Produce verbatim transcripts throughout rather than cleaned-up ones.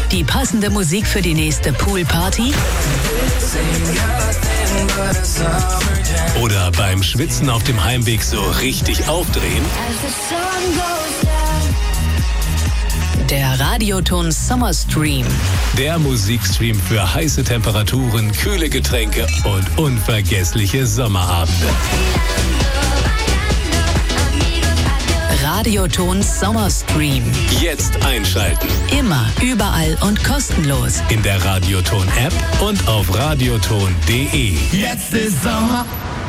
Die passende Musik für die nächste Poolparty? Oder beim Schwitzen auf dem Heimweg so richtig aufdrehen? Der Radioton Summer Stream. Der Musikstream für heiße Temperaturen, kühle Getränke und unvergessliche Sommerabende. Radioton Summer Stream. Jetzt einschalten. Immer, überall und kostenlos. In der Radioton-App und auf radioton punkt de. Jetzt ist Sommer.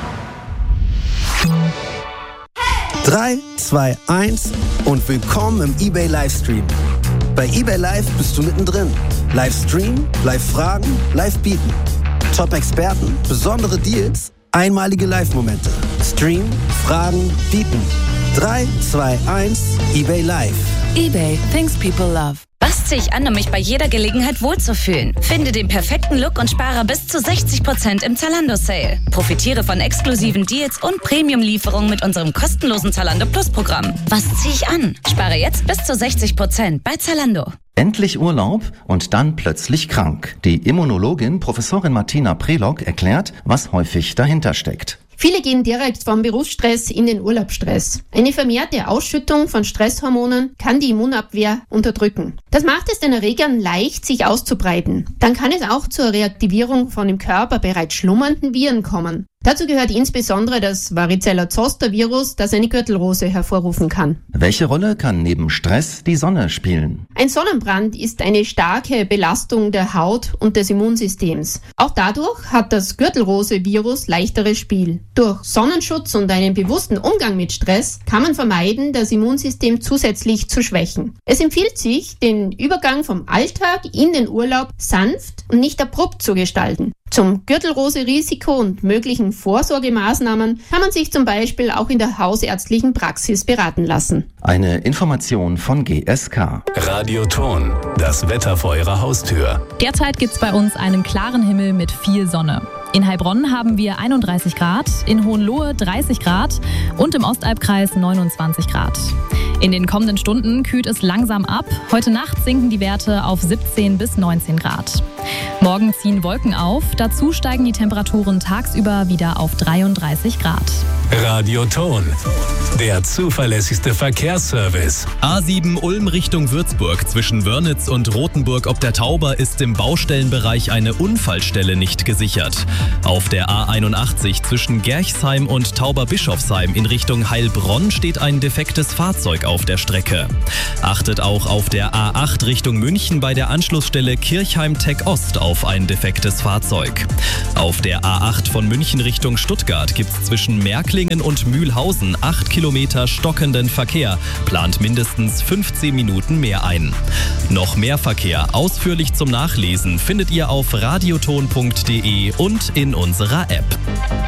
drei, zwei, eins und willkommen im eBay Livestream. Bei eBay Live bist du mittendrin. Livestream, Live-Fragen, Live-Bieten. Top-Experten, besondere Deals, einmalige Live-Momente. Stream, Fragen, Bieten. drei, zwei, eins, eBay Live. eBay, things people love. Was ziehe ich an, um mich bei jeder Gelegenheit wohlzufühlen? Finde den perfekten Look und spare bis zu sechzig Prozent im Zalando-Sale. Profitiere von exklusiven Deals und Premium-Lieferungen mit unserem kostenlosen Zalando Plus-Programm. Was ziehe ich an? Spare jetzt bis zu sechzig Prozent bei Zalando. Endlich Urlaub und dann plötzlich krank. Die Immunologin Professorin Martina Prelog erklärt, was häufig dahinter steckt. Viele gehen direkt vom Berufsstress in den Urlaubsstress. Eine vermehrte Ausschüttung von Stresshormonen kann die Immunabwehr unterdrücken. Das macht es den Erregern leicht, sich auszubreiten. Dann kann es auch zur Reaktivierung von im Körper bereits schlummernden Viren kommen. Dazu gehört insbesondere das Varicella-Zoster-Virus, das eine Gürtelrose hervorrufen kann. Welche Rolle kann neben Stress die Sonne spielen? Ein Sonnenbrand ist eine starke Belastung der Haut und des Immunsystems. Auch dadurch hat das Gürtelrose-Virus leichteres Spiel. Durch Sonnenschutz und einen bewussten Umgang mit Stress kann man vermeiden, das Immunsystem zusätzlich zu schwächen. Es empfiehlt sich, den Übergang vom Alltag in den Urlaub sanft und nicht abrupt zu gestalten. Zum Gürtelrose-Risiko und möglichen Vorsorgemaßnahmen kann man sich zum Beispiel auch in der hausärztlichen Praxis beraten lassen. Eine Information von G S K. Radioton, das Wetter vor Ihrer Haustür. Derzeit gibt's bei uns einen klaren Himmel mit viel Sonne. In Heilbronn haben wir einunddreißig Grad, in Hohenlohe dreißig Grad und im Ostalbkreis neunundzwanzig Grad. In den kommenden Stunden kühlt es langsam ab. Heute Nacht sinken die Werte auf siebzehn bis neunzehn Grad. Morgen ziehen Wolken auf, dazu steigen die Temperaturen tagsüber wieder auf dreiunddreißig Grad. Radioton, der zuverlässigste Verkehrsservice. A sieben Ulm Richtung Würzburg zwischen Wörnitz und Rothenburg ob der Tauber ist im Baustellenbereich eine Unfallstelle nicht gesichert. Auf der A einundachtzig zwischen Gerchsheim und Tauberbischofsheim in Richtung Heilbronn steht ein defektes Fahrzeug auf der Strecke. Achtet auch auf der A acht Richtung München bei der Anschlussstelle Kirchheim-Tech Ost auf ein defektes Fahrzeug. Auf der A acht von München Richtung Stuttgart gibt es zwischen Märklingen und Mühlhausen acht Kilometer stockenden Verkehr. Plant mindestens fünfzehn Minuten mehr ein. Noch mehr Verkehr ausführlich zum Nachlesen findet ihr auf radioton punkt de und in unserer App.